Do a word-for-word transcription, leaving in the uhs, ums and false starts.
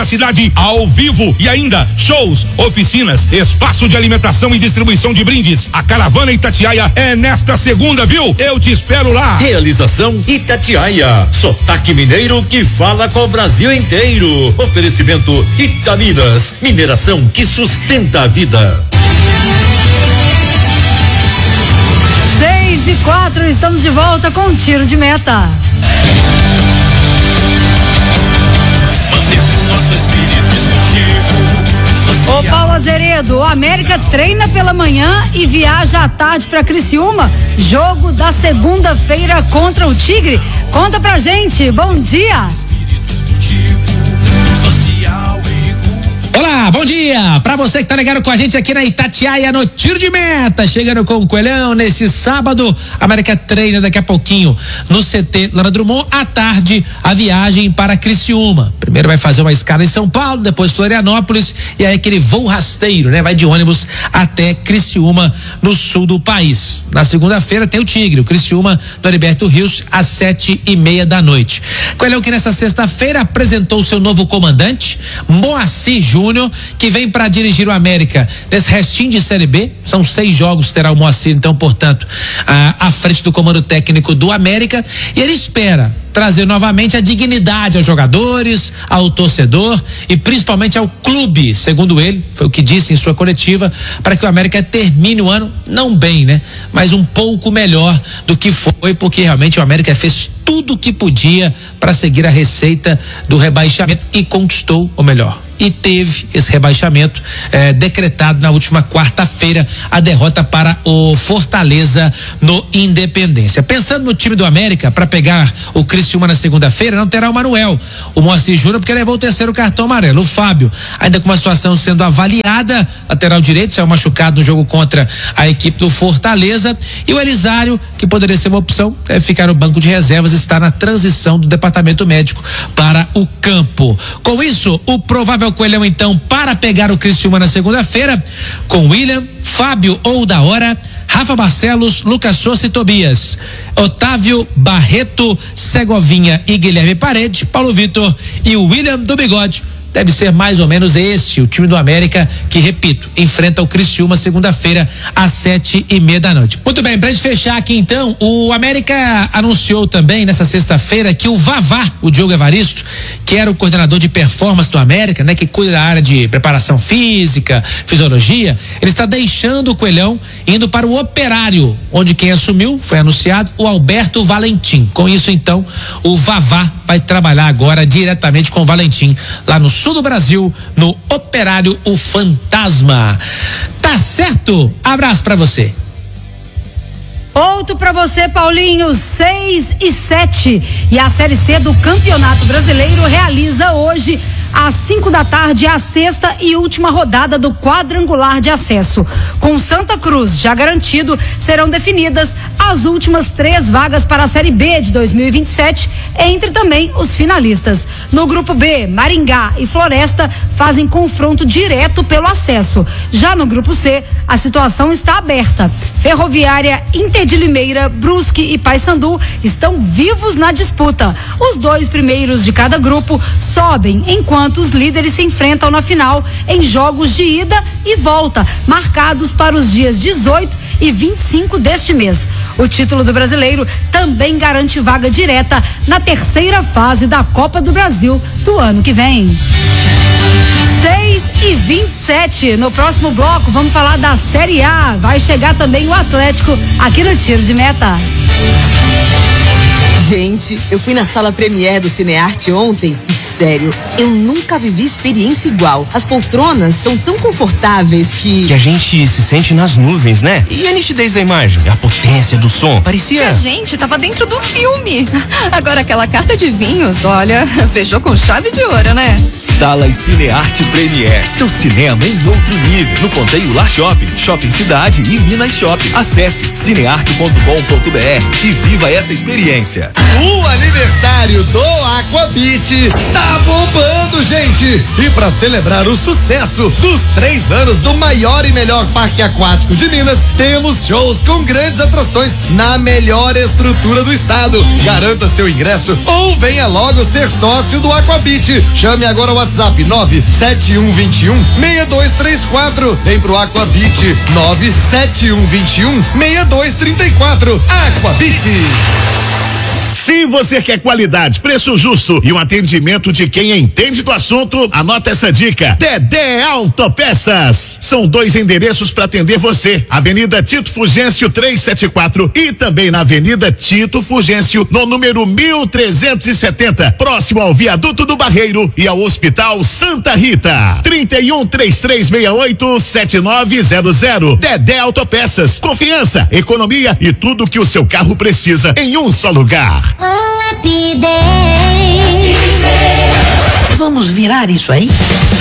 da cidade ao vivo e ainda shows, oficinas, espaço de alimentação e distribuição de brindes. A Caravana Itatiaia é nesta segunda, viu? Eu te espero lá. Realização Itatiaia, sotaque mineiro que fala com o Brasil inteiro. Oferecimento Itaminas, mineração que sustenta a vida. Seis e quatro, estamos de volta com um tiro de meta. Ô Paulo Azeredo, o América treina pela manhã e viaja à tarde para Criciúma, jogo da segunda-feira contra o Tigre. Conta pra gente, bom dia. Olá, bom dia pra você que tá ligado com a gente aqui na Itatiaia no Tiro de Meta, chegando com o Coelhão nesse sábado. América treina daqui a pouquinho no C T Lana Drummond, à tarde a viagem para Criciúma. Primeiro vai fazer uma escala em São Paulo, depois Florianópolis e aí aquele voo rasteiro, né? Vai de ônibus até Criciúma, no sul do país. Na segunda-feira tem o Tigre, o Criciúma do Heriberto Rios, às sete e meia da noite. Coelhão que nessa sexta-feira apresentou o seu novo comandante, Moacir Júnior, que vem para dirigir o América nesse restinho de Série B. São seis jogos, terá o Moacir, então, portanto, à, à frente do comando técnico do América, e ele espera trazer novamente a dignidade aos jogadores, ao torcedor e principalmente ao clube, segundo ele, foi o que disse em sua coletiva, para que o América termine o ano, não bem, né? Mas um pouco melhor do que foi, porque realmente o América fez tudo o que podia para seguir a receita do rebaixamento e conquistou o melhor. E teve esse rebaixamento eh, decretado na última quarta-feira, a derrota para o Fortaleza no Independência. Pensando no time do América, para pegar o Criciúma na segunda-feira, não terá o Manuel, o Moacir Júnior, porque levou o terceiro cartão amarelo. O Fábio, ainda com uma situação sendo avaliada, lateral direito, saiu machucado no jogo contra a equipe do Fortaleza. E o Elisário, que poderia ser uma opção, é ficar no banco de reservas, está na transição do departamento médico para o campo. Com isso, o provável Coelhão, então, para pegar o Criciúma na segunda-feira, com William, Fábio ou da hora, Rafa Barcelos, Lucas Souza e Tobias, Otávio, Barreto, Segovinha e Guilherme Paredes, Paulo Vitor e o William do Bigode. Deve ser mais ou menos este o time do América que, repito, enfrenta o Criciúma segunda-feira às sete e meia da noite. Muito bem, pra gente fechar aqui então, o América anunciou também nessa sexta-feira que o Vavá, o Diogo Evaristo, que era o coordenador de performance do América, né, que cuida da área de preparação física, fisiologia, ele está deixando o Coelhão, indo para o Operário, onde quem assumiu, foi anunciado, o Alberto Valentim. Com isso então, o Vavá vai trabalhar agora diretamente com o Valentim, lá no sul do Brasil, no Operário o Fantasma. Tá certo? Abraço pra você. Outro pra você, Paulinho, seis e sete. E a Série C do Campeonato Brasileiro realiza hoje, às cinco da tarde, a sexta e última rodada do quadrangular de acesso. Com Santa Cruz já garantido, serão definidas as últimas três vagas para a Série B de dois mil e vinte e sete, entre também os finalistas. No grupo B, Maringá e Floresta fazem confronto direto pelo acesso. Já no grupo C, a situação está aberta. Ferroviária, Inter de Limeira, Brusque e Paysandu estão vivos na disputa. Os dois primeiros de cada grupo sobem, enquanto os líderes se enfrentam na final em jogos de ida e volta, marcados para os dias dezoito e vinte e cinco deste mês. O título do Brasileiro também garante vaga direta na terceira fase da Copa do Brasil do ano que vem. seis e vinte e sete. No próximo bloco vamos falar da Série A. Vai chegar também o Atlético aqui no Tiro de Meta. Gente, eu fui na sala Premiere do Cinearte ontem e, sério, eu nunca vivi experiência igual. As poltronas são tão confortáveis que... Que a gente se sente nas nuvens, né? E a nitidez da imagem, a potência do som, parecia... Que a gente tava dentro do filme. Agora aquela carta de vinhos, olha, fechou com chave de ouro, né? Salas Cinearte Premiere, seu cinema em outro nível. No Ponteio Lar Shopping, Shopping Cidade e Minas Shopping. Acesse cinearte ponto com ponto br e viva essa experiência. O aniversário do Aquabit tá bombando, gente! E para celebrar o sucesso dos três anos do maior e melhor parque aquático de Minas, temos shows com grandes atrações na melhor estrutura do estado. Garanta seu ingresso ou venha logo ser sócio do Aquabit. Chame agora o WhatsApp WhatsApp nove sete um dois um seis dois três quatro. Vem pro Aquabit nove sete um dois um seis dois três quatro. Aquabit. Se você quer qualidade, preço justo e um atendimento de quem entende do assunto, anota essa dica. Dedé Autopeças. São dois endereços para atender você. Avenida Tito Fugêncio trezentos e setenta e quatro e também na Avenida Tito Fugêncio, no número mil trezentos e setenta, próximo ao Viaduto do Barreiro e ao Hospital Santa Rita. trinta e um, trinta e três sessenta e oito, setenta e nove zero zero. Dedé Autopeças. Confiança, economia e tudo que o seu carro precisa em um só lugar. Vamos virar isso aí?